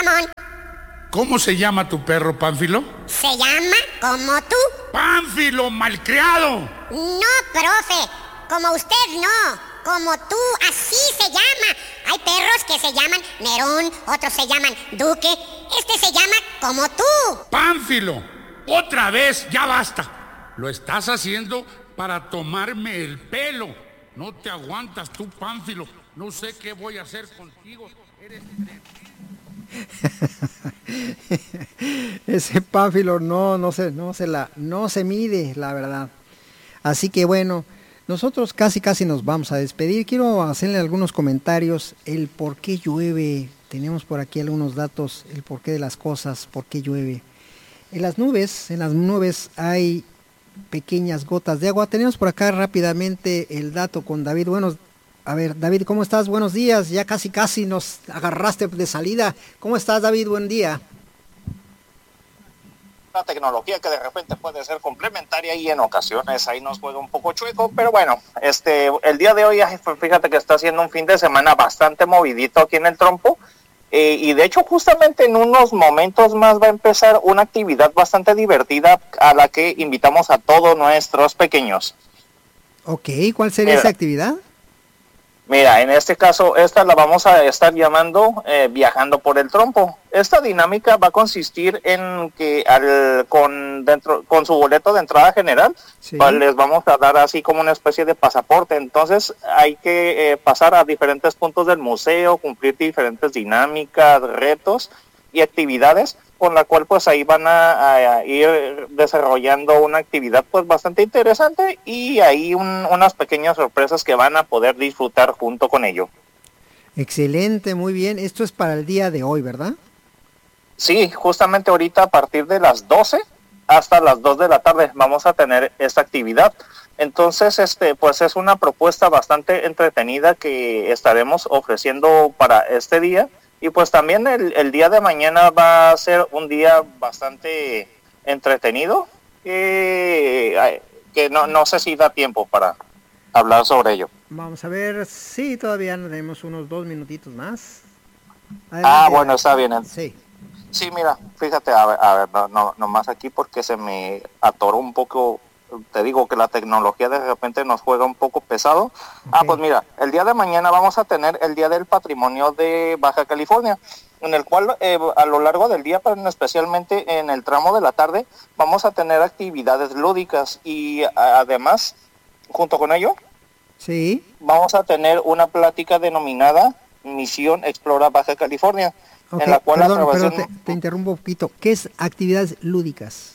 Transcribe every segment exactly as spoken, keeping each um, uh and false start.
mamón. ¿Cómo se llama tu perro, Pánfilo? Se llama como tú. ¡Pánfilo, malcriado! No, profe, como usted no, como tú, así se llama. Hay perros que se llaman Nerón, otros se llaman Duque. Este se llama como tú. ¡Pánfilo! ¡Otra vez! ¡Ya basta! Lo estás haciendo para tomarme el pelo. No te aguantas tú, Pánfilo. No sé qué voy a hacer contigo. Eres... Ese Pánfilo no, no se, no se la, no se mide, la verdad. Así que bueno, nosotros casi casi nos vamos a despedir. Quiero hacerle algunos comentarios. El por qué llueve. Tenemos por aquí algunos datos, el porqué de las cosas, por qué llueve. En las nubes, en las nubes hay pequeñas gotas de agua. Tenemos por acá rápidamente el dato con David. Bueno, a ver, David, ¿cómo estás? Buenos días. Ya casi casi nos agarraste de salida. ¿Cómo estás, David? Buen día. La tecnología que de repente puede ser complementaria y en ocasiones ahí nos juega un poco chueco, pero bueno, este, el día de hoy, fíjate que está haciendo un fin de semana bastante movidito aquí en el Trompo. Eh, y de hecho justamente en unos momentos más va a empezar una actividad bastante divertida a la que invitamos a todos nuestros pequeños. Ok, ¿cuál sería Mira, esa actividad? Mira, en este caso esta la vamos a estar llamando eh, Viajando por el Trompo. Esta dinámica va a consistir en que al, con, dentro, con su boleto de entrada general, Sí. va- les vamos a dar así como una especie de pasaporte. Entonces hay que eh, pasar a diferentes puntos del museo, cumplir diferentes dinámicas, retos y actividades, con la cual pues ahí van a, a ir desarrollando una actividad pues bastante interesante y ahí un, unas pequeñas sorpresas que van a poder disfrutar junto con ello. Excelente, muy bien. Esto es para el día de hoy, ¿verdad? Sí, justamente ahorita a partir de las doce hasta las dos de la tarde vamos a tener esta actividad. Entonces, este, pues es una propuesta bastante entretenida que estaremos ofreciendo para este día. Y pues también el, el día de mañana va a ser un día bastante entretenido, que, que no, no sé si da tiempo para hablar sobre ello. Vamos a ver, sí, todavía tenemos unos dos minutitos más. Ah, Adelante. bueno, está bien. Sí. Sí, mira, fíjate, a ver, a ver no, no, nomás aquí porque se me atoró un poco, te digo que la tecnología de repente nos juega un poco pesado. Ok. Ah, pues mira, el día de mañana vamos a tener el Día del Patrimonio de Baja California, en el cual eh, a lo largo del día, pero especialmente en el tramo de la tarde, vamos a tener actividades lúdicas y a- además, junto con ello, Sí. vamos a tener una plática denominada Misión Explora Baja California, Ok, en la cual perdón, a través perdón, de te, un- te interrumpo un poquito. ¿Qué es actividades lúdicas?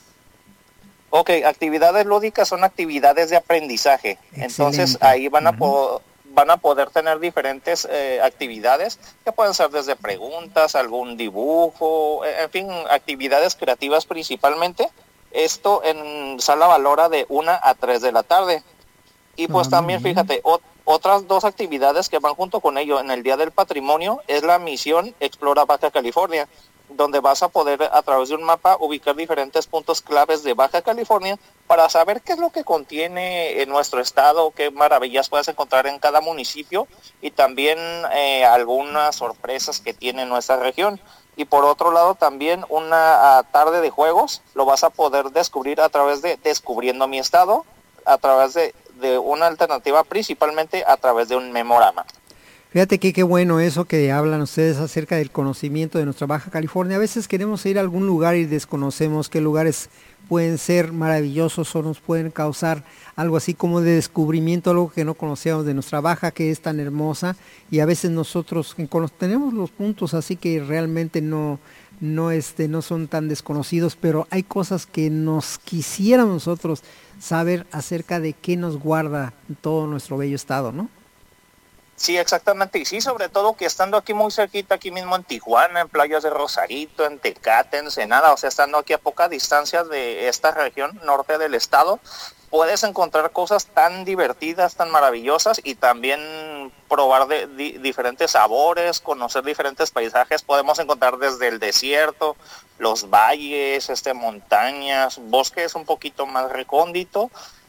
Ok, actividades lúdicas son actividades de aprendizaje. Entonces Excelente. ahí van a, Ujú. po- van a poder tener diferentes eh, actividades que pueden ser desde preguntas, algún dibujo, eh, en fin, actividades creativas principalmente. Esto en Sala Valora de una a tres de la tarde. Y pues Ah, muy también, bien. fíjate, ot- otras dos actividades que van junto con ello en el Día del Patrimonio es la misión Explora Baja California, donde vas a poder a través de un mapa ubicar diferentes puntos claves de Baja California para saber qué es lo que contiene en nuestro estado, qué maravillas puedes encontrar en cada municipio y también eh, algunas sorpresas que tiene nuestra región. Y por otro lado también una ah, tarde de juegos lo vas a poder descubrir a través de Descubriendo mi Estado, a través de, de una alternativa principalmente a través de un memorama. Fíjate que qué bueno eso que hablan ustedes acerca del conocimiento de nuestra Baja California. A veces queremos ir a algún lugar y desconocemos qué lugares pueden ser maravillosos o nos pueden causar algo así como de descubrimiento, algo que no conocíamos de nuestra Baja, que es tan hermosa, y a veces nosotros cono- tenemos los puntos así que realmente no, no, este, no son tan desconocidos, pero hay cosas que nos quisiéramos nosotros saber acerca de qué nos guarda todo nuestro bello estado, ¿no? Sí, exactamente. Y sí, sobre todo que estando aquí muy cerquita, aquí mismo en Tijuana, en playas de Rosarito, en Tecate, Ensenada, o sea, estando aquí a poca distancia de esta región norte del estado, puedes encontrar cosas tan divertidas, tan maravillosas y también probar de, di, diferentes sabores, conocer diferentes paisajes. Podemos encontrar desde el desierto, los valles, este, montañas, bosques un poquito más recóndito.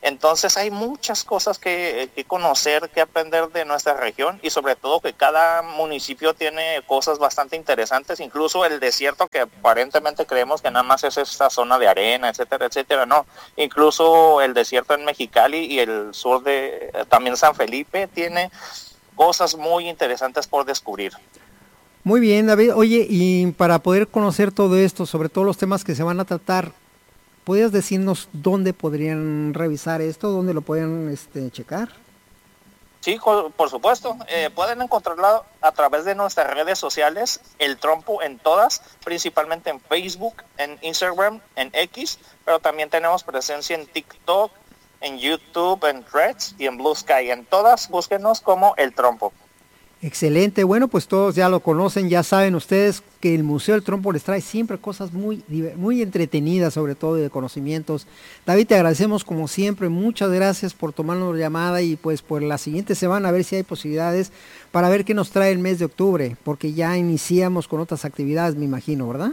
Entonces hay muchas cosas que, que conocer, que aprender de nuestra región y sobre todo que cada municipio tiene cosas bastante interesantes, incluso el desierto que aparentemente creemos que nada más es esta zona de arena, etcétera, etcétera, no. Incluso el desierto en Mexicali y el sur de también San Felipe tiene cosas muy interesantes por descubrir. Muy bien, David. Oye, y para poder conocer todo esto, sobre todo los temas que se van a tratar, ¿podrías decirnos dónde podrían revisar esto, dónde lo pueden este, checar? Sí, por supuesto. Eh, pueden encontrarlo a través de nuestras redes sociales, El Trompo en todas, principalmente en Facebook, en Instagram, en X, pero también tenemos presencia en TikTok, en YouTube, en Threads y en Blue Sky. En todas, búsquenos como El Trompo. Excelente, bueno, pues todos ya lo conocen, ya saben ustedes que el Museo del Trompo les trae siempre cosas muy, muy entretenidas, sobre todo de conocimientos. David, te agradecemos como siempre, muchas gracias por tomarnos la llamada y pues por la siguiente semana a ver si hay posibilidades para ver qué nos trae el mes de octubre, porque ya iniciamos con otras actividades, me imagino, ¿verdad?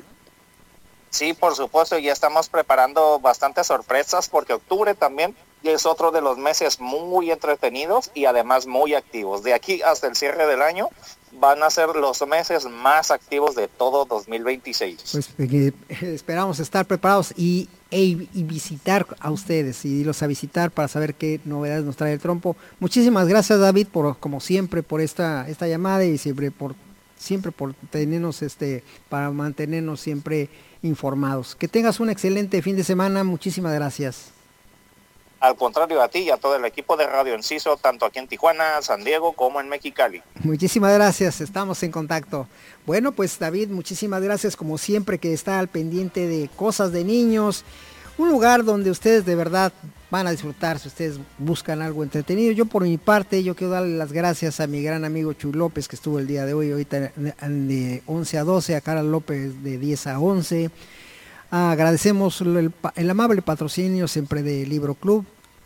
Sí, por supuesto, ya estamos preparando bastantes sorpresas porque octubre también es otro de los meses muy entretenidos y además muy activos. De aquí hasta el cierre del año van a ser los meses más activos de todo dos mil veintiséis. Pues eh, esperamos estar preparados y, e, y visitar a ustedes y irlos a visitar para saber qué novedades nos trae el Trompo. Muchísimas gracias, David, por como siempre por esta esta llamada y siempre por siempre por tenernos este para mantenernos siempre informados. Que tengas un excelente fin de semana. Muchísimas gracias. Al contrario, a ti y a todo el equipo de Radio Enciso, tanto aquí en Tijuana, San Diego, como en Mexicali. Muchísimas gracias, estamos en contacto. Bueno, pues David, muchísimas gracias como siempre que está al pendiente de cosas de niños. Un lugar donde ustedes de verdad van a disfrutar si ustedes buscan algo entretenido. Yo por mi parte, yo quiero darle las gracias a mi gran amigo Chuy López que estuvo el día de hoy, ahorita de once a doce, a Carla López de diez a once. Ah, agradecemos el, el amable patrocinio siempre de Libro Club,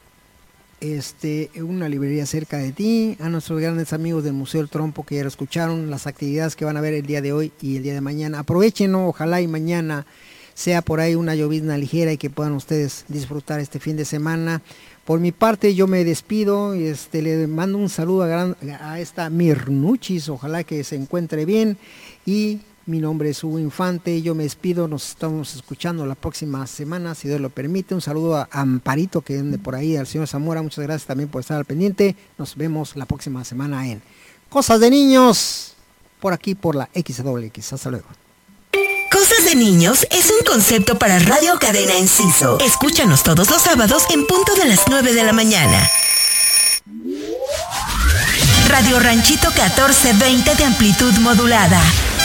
este, una librería cerca de ti, a nuestros grandes amigos del Museo del Trompo que ya lo escucharon, las actividades que van a ver el día de hoy y el día de mañana. Aprovechenlo, ojalá y mañana sea por ahí una llovizna ligera y que puedan ustedes disfrutar este fin de semana. Por mi parte yo me despido y este, le mando un saludo a, gran, a esta Mirnuchis, ojalá que se encuentre bien y mi nombre es Hugo Infante, yo me despido, nos estamos escuchando la próxima semana, si Dios lo permite. Un saludo a Amparito, que ande por ahí, al señor Zamora, muchas gracias también por estar al pendiente. Nos vemos la próxima semana en Cosas de Niños, por aquí por la X W X. Hasta luego. Cosas de Niños es un concepto para Radio Cadena Enciso. Escúchanos todos los sábados en punto de las nueve de la mañana. Radio Ranchito catorce veinte de amplitud modulada.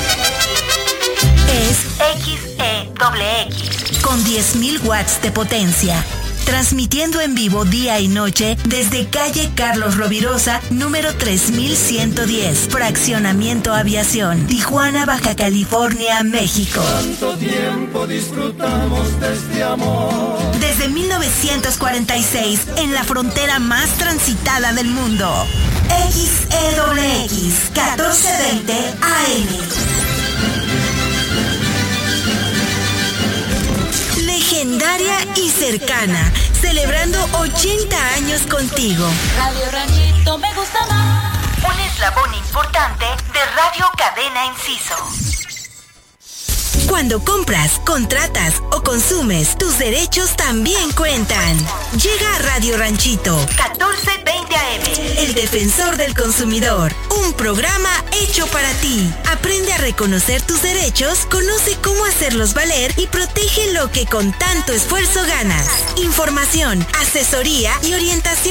Es X E X con diez mil watts de potencia, transmitiendo en vivo día y noche desde calle Carlos Rovirosa, número tres mil ciento diez, Fraccionamiento Aviación, Tijuana, Baja California, México. Tanto tiempo disfrutamos de este amor. Desde mil novecientos cuarenta y seis, en la frontera más transitada del mundo. X E X, catorce veinte A M. Legendaria y cercana, celebrando ochenta años contigo. Radio Ranchito me gusta más. Un eslabón importante de Radio Cadena Enciso. Cuando compras, contratas o consumes, tus derechos también cuentan. Llega a Radio Ranchito catorce veinte A M, el defensor del consumidor. Un programa hecho para ti. Aprende a reconocer tus derechos, conoce cómo hacerlos valer y protege lo que con tanto esfuerzo ganas. Información, asesoría y orientación